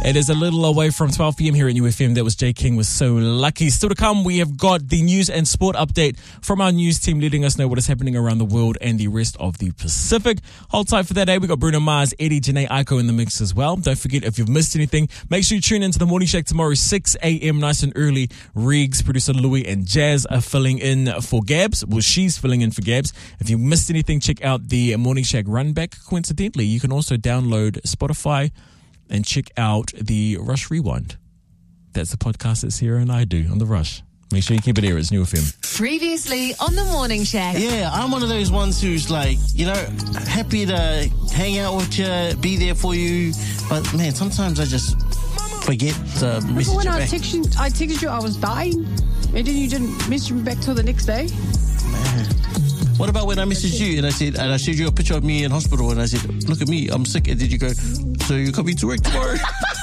It is a little away from 12 p.m. here at New FM. That was Jay King with So Lucky. Still to come, we have got the news and sport update from our news team, letting us know what is happening around the world and the rest of the Pacific. Hold tight for that, We got Bruno Mars, Eddie, Janae Aiko in the mix as well. Don't forget, if you've missed anything, make sure you tune into the Morning Shack tomorrow, 6 a.m. nice and early. Riggs, producer Louis, and Jazz are filling in for Gabs. Well, she's filling in for Gabs. If you missed anything, check out the Morning Shack Runback. Coincidentally, you can also download Spotify and check out the Rush Rewind. That's the podcast that Sarah and I do on the Rush. Make sure you keep it here. It's New FM. Previously on the Morning Shack. Yeah, I'm one of those ones who's like, happy to hang out with you, be there for you. But man, sometimes I just forget to message when you I back. texted you I was dying, and then you didn't message me back till the next day. Man. What about when I messaged you and I showed you a picture of me in hospital and I said, look at me, I'm sick. And did you go, so you're coming to work tomorrow?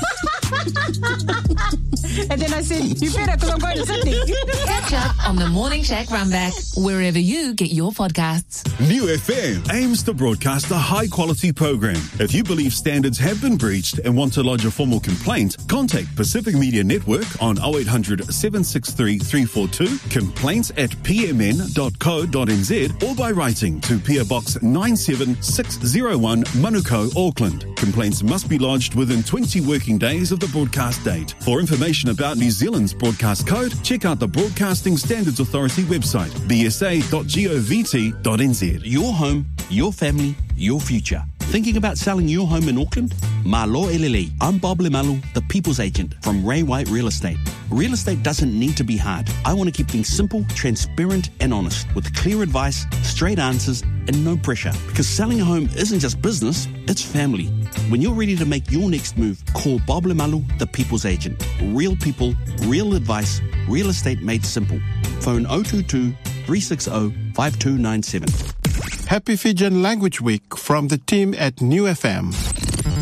And then I said, you better, because I'm going to Sydney. Catch up on the Morning Shack Runback, wherever you get your podcasts. New FM aims to broadcast a high-quality program. If you believe standards have been breached and want to lodge a formal complaint, contact Pacific Media Network on 0800 763 342, complaints@pmn.co.nz, or by writing to PO Box 97601, Manukau, Auckland. Complaints must be lodged within 20 working days of the broadcast date. For information about New Zealand's broadcast code, check out the Broadcasting Standards Authority website, bsa.govt.nz. Your home, your family, your future. Thinking about selling your home in Auckland? Malo elele. I'm Bob Lemalu, the People's Agent from Ray White Real Estate. Real estate doesn't need to be hard. I want to keep things simple, transparent and honest, with clear advice, straight answers and no pressure. Because selling a home isn't just business, it's family. When you're ready to make your next move, call Bob Lemalu, the People's Agent. Real people, real advice, real estate made simple. Phone 022 360 5297. Happy Fijian Language Week from the team at New FM.